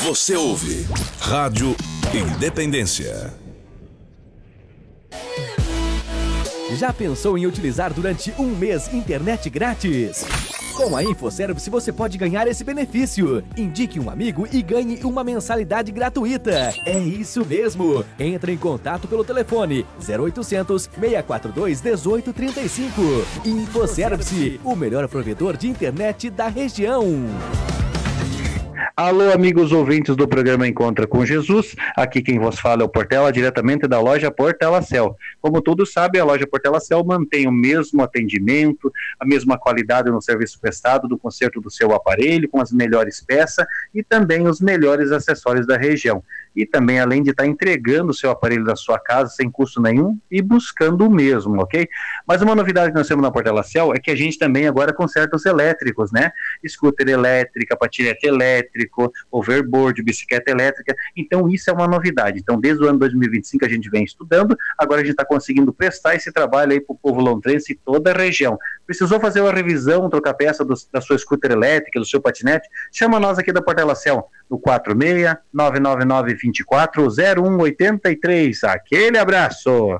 Você ouve Rádio Independência. Já pensou em utilizar durante um mês internet grátis? Com a InfoService você pode ganhar esse benefício. Indique um amigo e ganhe uma mensalidade gratuita. É isso mesmo. Entre em contato pelo telefone 0800 642 1835. InfoService, o melhor provedor de internet da região. Alô, amigos ouvintes do programa Encontra com Jesus, aqui quem vos fala é o Portela, diretamente da loja Portelacel. Como todos sabem, a loja Portelacel mantém o mesmo atendimento, a mesma qualidade no serviço prestado do conserto do seu aparelho, com as melhores peças e também os melhores acessórios da região. E também, além de estar entregando o seu aparelho da sua casa sem custo nenhum e buscando o mesmo, ok? Mas uma novidade que nós temos na Portelacel é que a gente também agora conserta os elétricos, né? Scooter elétrica, patinete elétrico, overboard, bicicleta elétrica. Então isso é uma novidade. Então desde o ano 2025 a gente vem estudando, agora a gente está conseguindo prestar esse trabalho aí para o povo lontrense e toda a região. Precisou fazer uma revisão, trocar peça da sua scooter elétrica, do seu patinete? Chama nós aqui da Portelacel no 46-999-24-0183. Aquele abraço!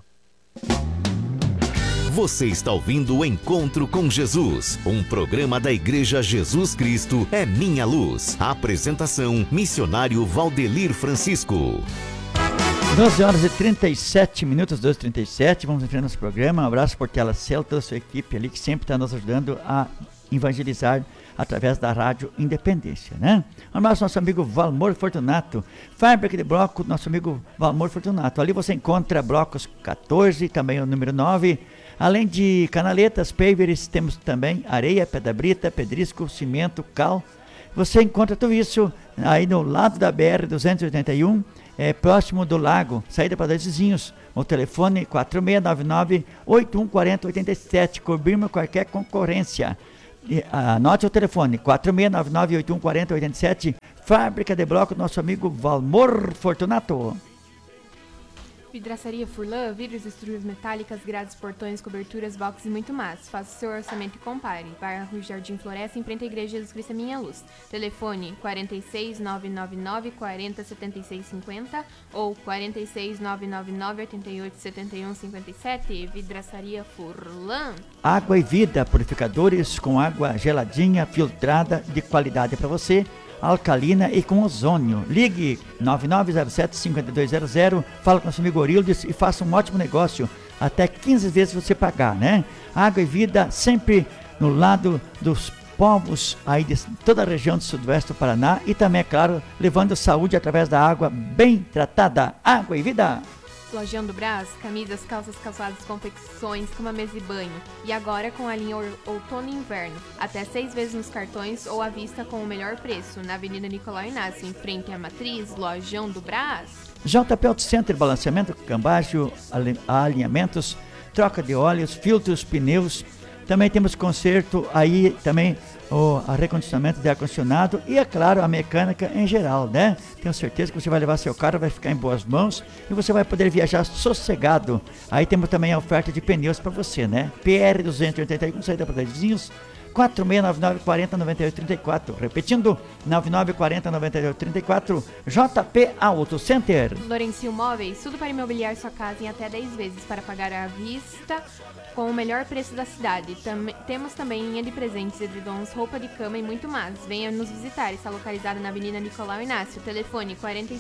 Você está ouvindo o Encontro com Jesus, um programa da Igreja Jesus Cristo é Minha Luz. A apresentação, missionário Valdelir Francisco. 12 horas e 37 minutos, 12h37, vamos enfrentar nosso programa. Um abraço Portelacel, toda a sua equipe ali que sempre está nos ajudando a evangelizar através da Rádio Independência, né? Um abraço ao nosso amigo Valmor Fortunato, fábrica de bloco, nosso amigo Valmor Fortunato. Ali você encontra blocos 14, também o número 9, além de canaletas, pavers, temos também areia, pedra brita, pedrisco, cimento, cal. Você encontra tudo isso aí no lado da BR-281, próximo do lago, saída para Dois Vizinhos. O telefone 4699-8140-87, cobrimos qualquer concorrência. Anote o telefone 4699-8140-87, fábrica de bloco, nosso amigo Valmor Fortunato. Vidraçaria Furlan, vidros, estruturas metálicas, grades, portões, coberturas, boxes e muito mais. Faça o seu orçamento e compare. Bairro Jardim Floresta, em frente à Igreja Jesus Cristo é Minha Luz. Telefone 46-999-40-7650 ou 46-999-88-71-57. Vidraçaria Furlan. Água e Vida, purificadores com água geladinha, filtrada, de qualidade para você, alcalina e com ozônio. Ligue 9907-5200, fala com nosso amigo Orildes e faça um ótimo negócio, até 15 vezes você pagar, né? Água e Vida, sempre no lado dos povos aí de toda a região do sudoeste do Paraná e também, é claro, levando saúde através da água bem tratada. Água e Vida. Lojão do Brás, camisas, calças, calçados, confecções, cama, mesa e banho. E agora com a linha outono e inverno. Até 6 vezes nos cartões ou à vista com o melhor preço. Na Avenida Nicolau Inácio, em frente à Matriz, Lojão do Brás. JP Auto Center, balanceamento, cambagem, alinhamentos, troca de óleos, filtros, pneus. Também temos conserto aí, também o recondicionamento de ar-condicionado e, é claro, a mecânica em geral, né? Tenho certeza que você vai levar seu carro, vai ficar em boas mãos e você vai poder viajar sossegado. Aí temos também a oferta de pneus para você, né? PR 281, saída para Vizinhos, 4699-409834. Repetindo, 9940-9834, JP Auto Center. Lourencio Móveis, tudo para imobiliar sua casa em até 10 vezes para pagar à vista com o melhor preço da cidade. Temos também linha de presentes, edredons, roupa de cama e muito mais. Venha nos visitar, está localizada na Avenida Nicolau Inácio. Telefone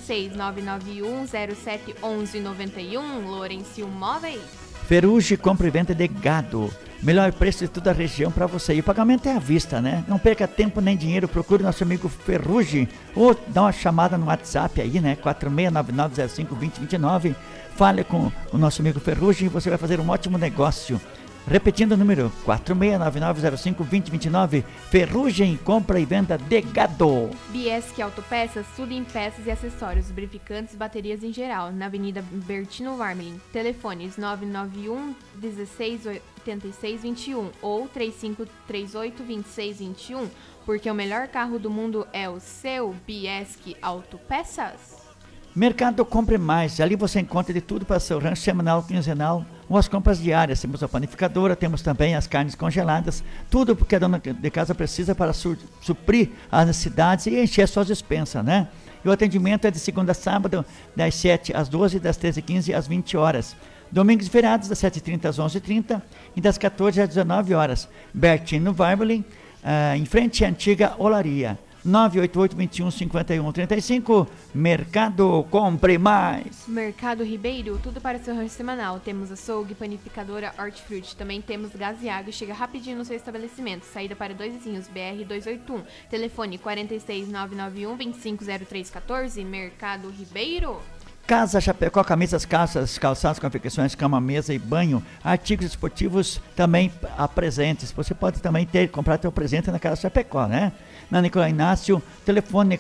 46-991-07-1191. Lourencio Móveis. Ferrugem, compra e venda de gado. Melhor preço de toda a região para você. E o pagamento é à vista, né? Não perca tempo nem dinheiro. Procure nosso amigo Ferrugem ou dá uma chamada no WhatsApp aí, né? 4699052029. Fale com o nosso amigo Ferrugem e você vai fazer um ótimo negócio. Repetindo o número 4699052029. Ferrugem, compra e venda de gado. Biesc Autopeças, tudo em peças e acessórios, lubrificantes, baterias em geral, na Avenida Bertino Warmelin. Telefones 991 16 86 21 ou 3538 26 21, porque o melhor carro do mundo é o seu. Biesc Autopeças. Mercado Compre Mais, ali você encontra de tudo para seu rancho semanal, quinzenal ou as compras diárias. Temos a panificadora, temos também as carnes congeladas, tudo porque a dona de casa precisa para suprir as necessidades e encher suas despensas, né? E o atendimento é de segunda a sábado, das 7 às 12, das 13h15 às 20 horas. Domingos e feriados, das 7h30 às 11h30 e das 14 às 19 horas. Bertino Weibling, em frente à antiga olaria. 988-21-51-35. Mercado Compre Mais. Mercado Ribeiro, tudo para seu rancho semanal. Temos açougue, panificadora, hortifruti. Também temos gás e água. Chega rapidinho no seu estabelecimento. Saída para Dois Vizinhos, BR-281. Telefone 46-991-250314. Mercado Ribeiro. Casa Chapecó, camisas, calças, calçados, confecções, cama, mesa e banho, artigos esportivos também presentes. Você pode também comprar teu presente na Casa Chapecó, né? Na Nicolau Inácio, telefone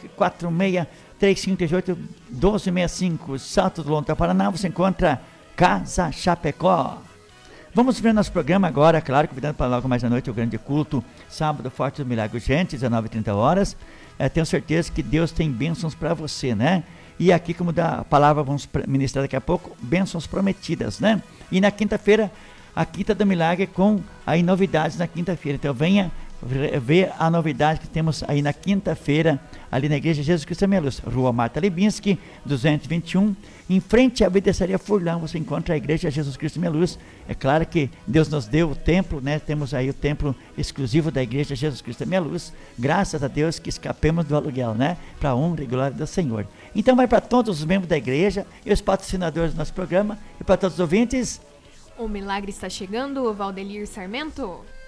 46-3538-1265, Salto do Lontra, Paraná, você encontra Casa Chapecó. Vamos ver nosso programa agora, claro, convidando para logo mais à noite o grande culto, sábado, Forte do Milagre Urgente, 19h30. Tenho certeza que Deus tem bênçãos para você, né? E aqui, como da palavra vamos ministrar daqui a pouco, bênçãos prometidas, né? E na quinta-feira, a Quinta do Milagre com aí novidades na quinta-feira. Então venha ver a novidade que temos aí na quinta-feira, ali na Igreja Jesus Cristo da Minha Luz, Rua Marta Libinski, 221, em frente à Obedeceria Furlão, você encontra a Igreja Jesus Cristo da Minha Luz. É claro que Deus nos deu o templo, né? Temos aí o templo exclusivo da Igreja Jesus Cristo da Minha Luz, graças a Deus que escapemos do aluguel, né? Para a honra e glória do Senhor. Então vai para todos os membros da igreja e os patrocinadores do nosso programa e para todos os ouvintes. O milagre está chegando, Valdelir Sarmento.